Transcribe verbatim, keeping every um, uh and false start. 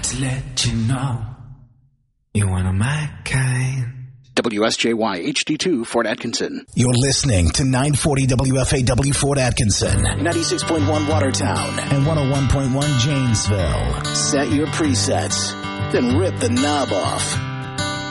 to let you know you're one of my kind. W S J Y H D two, Fort Atkinson. You're listening to nine forty W F A W Fort Atkinson, ninety-six point one Watertown, and one oh one point one Janesville. Set your presets, then rip the knob off.